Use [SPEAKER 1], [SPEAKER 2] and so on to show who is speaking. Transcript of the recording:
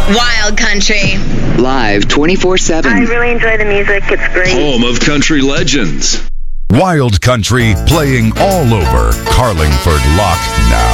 [SPEAKER 1] Wild Country.
[SPEAKER 2] Live 24/7.
[SPEAKER 3] I really enjoy the music. It's great.
[SPEAKER 4] Home of country legends.
[SPEAKER 5] Wild Country playing all over Carlingford Lock now.